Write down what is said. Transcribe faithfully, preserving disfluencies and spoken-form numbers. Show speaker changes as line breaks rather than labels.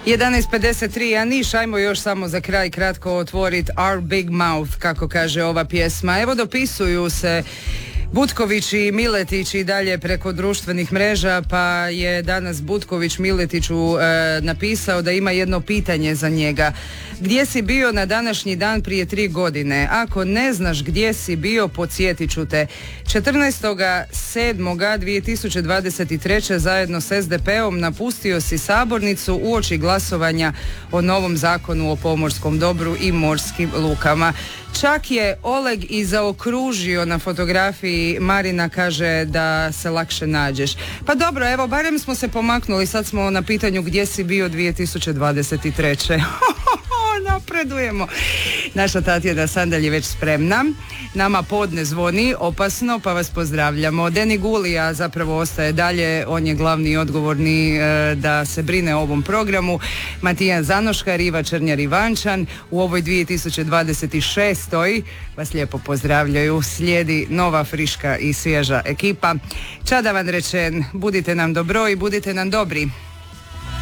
jedanaest pedeset tri, a niš, ajmo još samo za kraj kratko otvoriti Our Big Mouth, kako kaže ova pjesma. Evo, dopisuju se Butković i Miletić i dalje preko društvenih mreža, pa je danas Butković Miletiću e, napisao da ima jedno pitanje za njega. Gdje si bio na današnji dan prije tri godine? Ako ne znaš gdje si bio, podsjetit ću te. četrnaestog sedmog dvije tisuće dvadeset treće zajedno s es de pe-om napustio si sabornicu uoči glasovanja o novom zakonu o pomorskom dobru i morskim lukama. Čak je Oleg i zaokružio na fotografiji. Marina kaže da se lakše nađeš. Pa dobro, evo, barem smo se pomaknuli, sad smo na pitanju gdje si bio dvije tisuće dvadeset treće Napredujemo. Naša Tatjana Sandalj je već spremna. Nama podne zvoni opasno, pa vas pozdravljamo. Deni Gulija zapravo ostaje dalje, on je glavni i odgovorni e, da se brine o ovom programu. Matijan Zanoškar, Iva Črnjar Ivančan u ovoj dvije tisuće dvadeset šestoj vas lijepo pozdravljaju. Slijedi nova, friška i svježa ekipa. Ča da vam rečem, budite nam dobro i budite nam dobri.